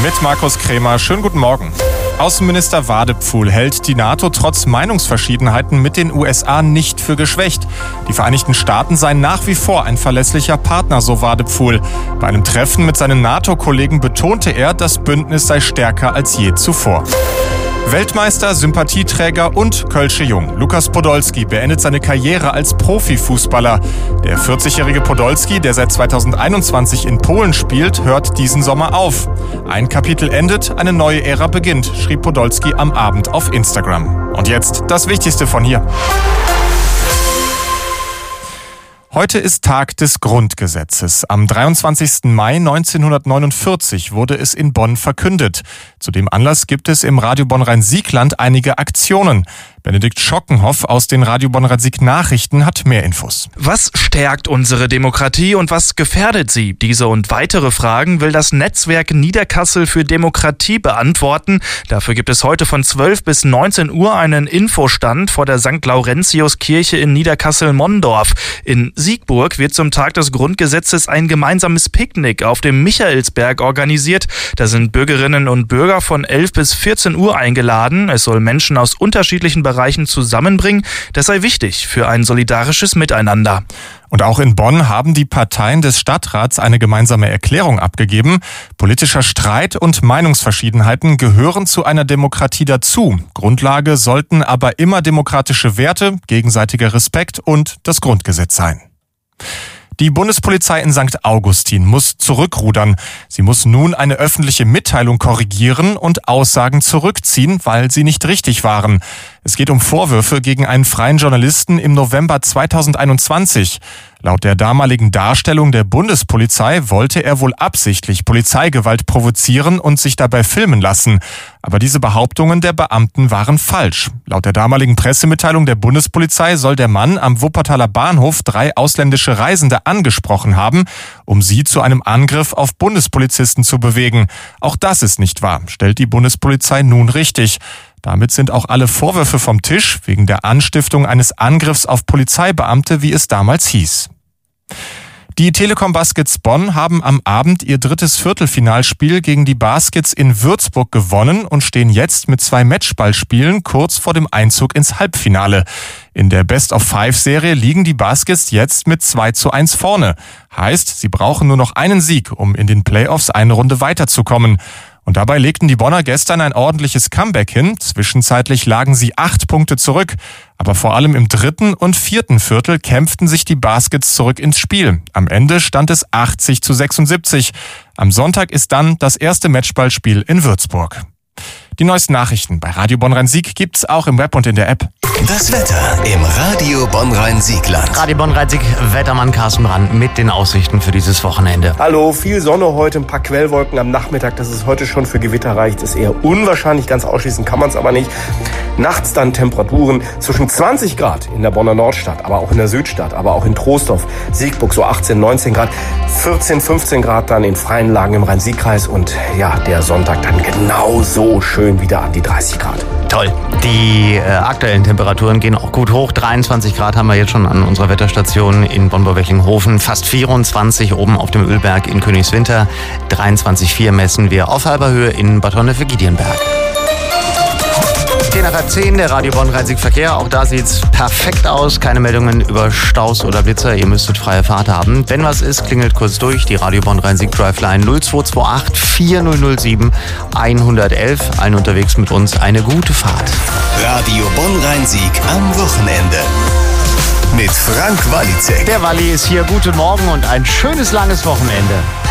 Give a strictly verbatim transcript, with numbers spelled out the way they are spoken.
Mit Markus Krämer. Schönen guten Morgen. Außenminister Wadepfuhl hält die NATO trotz Meinungsverschiedenheiten mit den U S A nicht für geschwächt. Die Vereinigten Staaten seien nach wie vor ein verlässlicher Partner, so Wadepfuhl. Bei einem Treffen mit seinen NATO-Kollegen betonte er, das Bündnis sei stärker als je zuvor. Weltmeister, Sympathieträger und Kölsche Jung. Lukas Podolski beendet seine Karriere als Profifußballer. Der vierzigjährige Podolski, der seit zweitausendeinundzwanzig in Polen spielt, hört diesen Sommer auf. Ein Kapitel endet, eine neue Ära beginnt, schrieb Podolski am Abend auf Instagram. Und jetzt das Wichtigste von hier. Heute ist Tag des Grundgesetzes. Am dreiundzwanzigsten Mai neunzehnhundertneunundvierzig wurde es in Bonn verkündet. Zu dem Anlass gibt es im Radio Bonn-Rhein-Sieg-Land einige Aktionen. Benedikt Schockenhoff aus den Radio Bonn-Rhein-Sieg-Nachrichten hat mehr Infos. Was stärkt unsere Demokratie und was gefährdet sie? Diese und weitere Fragen will das Netzwerk Niederkassel für Demokratie beantworten. Dafür gibt es heute von zwölf bis neunzehn Uhr einen Infostand vor der Sankt Laurentius-Kirche in Niederkassel-Mondorf. In Siegburg wird zum Tag des Grundgesetzes ein gemeinsames Picknick auf dem Michaelsberg organisiert. Da sind Bürgerinnen und Bürger von elf bis vierzehn Uhr eingeladen. Es soll Menschen aus unterschiedlichen Bereichen zusammenbringen. Das sei wichtig für ein solidarisches Miteinander. Und auch in Bonn haben die Parteien des Stadtrats eine gemeinsame Erklärung abgegeben. Politischer Streit und Meinungsverschiedenheiten gehören zu einer Demokratie dazu. Grundlage sollten aber immer demokratische Werte, gegenseitiger Respekt und das Grundgesetz sein. Die Bundespolizei in Sankt Augustin muss zurückrudern. Sie muss nun eine öffentliche Mitteilung korrigieren und Aussagen zurückziehen, weil sie nicht richtig waren. Es geht um Vorwürfe gegen einen freien Journalisten im November zweitausendeinundzwanzig. Laut der damaligen Darstellung der Bundespolizei wollte er wohl absichtlich Polizeigewalt provozieren und sich dabei filmen lassen. Aber diese Behauptungen der Beamten waren falsch. Laut der damaligen Pressemitteilung der Bundespolizei soll der Mann am Wuppertaler Bahnhof drei ausländische Reisende angesprochen haben, um sie zu einem Angriff auf Bundespolizisten zu bewegen. Auch das ist nicht wahr, stellt die Bundespolizei nun richtig. Damit sind auch alle Vorwürfe vom Tisch wegen der Anstiftung eines Angriffs auf Polizeibeamte, wie es damals hieß. Die Telekom Baskets Bonn haben am Abend ihr drittes Viertelfinalspiel gegen die Baskets in Würzburg gewonnen und stehen jetzt mit zwei Matchballspielen kurz vor dem Einzug ins Halbfinale. In der Best-of-Five-Serie liegen die Baskets jetzt mit zwei zu eins vorne. Heißt, sie brauchen nur noch einen Sieg, um in den Playoffs eine Runde weiterzukommen. Und dabei legten die Bonner gestern ein ordentliches Comeback hin. Zwischenzeitlich lagen sie acht Punkte zurück. Aber vor allem im dritten und vierten Viertel kämpften sich die Baskets zurück ins Spiel. Am Ende stand es achtzig zu sechsundsiebzig. Am Sonntag ist dann das erste Matchballspiel in Würzburg. Die neuesten Nachrichten bei Radio Bonn-Rhein-Sieg gibt's auch im Web und in der App. Das Wetter im Radio Bonn-Rhein-Sieg-Land. Radio Bonn-Rhein-Sieg, Wettermann Carsten Brand mit den Aussichten für dieses Wochenende. Hallo, viel Sonne heute, ein paar Quellwolken am Nachmittag. Das ist heute schon für Gewitter reicht. Das ist eher unwahrscheinlich, ganz ausschließen kann man es aber nicht. Nachts dann Temperaturen zwischen zwanzig Grad in der Bonner Nordstadt, aber auch in der Südstadt, aber auch in Troisdorf, Siegburg so achtzehn, neunzehn Grad, vierzehn, fünfzehn Grad dann in freien Lagen im Rhein-Sieg-Kreis und ja, der Sonntag dann genauso schön wieder an die dreißig Grad. Toll. Die äh, aktuellen Temperaturen gehen auch gut hoch. dreiundzwanzig Grad haben wir jetzt schon an unserer Wetterstation in Bonn-Burg-Wechlinghofen. Fast vierundzwanzig oben auf dem Ölberg in Königswinter. dreiundzwanzig Komma vier messen wir auf halber Höhe in Bad Honnef-Giedienberg. zehn nach zehn, der Radio Bonn-Rhein-Sieg Verkehr. Auch da sieht's perfekt aus. Keine Meldungen über Staus oder Blitzer. Ihr müsstet freie Fahrt haben. Wenn was ist, klingelt kurz durch. Die Radio Bonn-Rhein-Sieg Driveline null zwei zwei acht vier null null sieben eins eins eins. Allen unterwegs mit uns eine gute Fahrt. Radio Bonn-Rhein-Sieg am Wochenende. Mit Frank Walliczek. Der Walli ist hier. Guten Morgen und ein schönes langes Wochenende.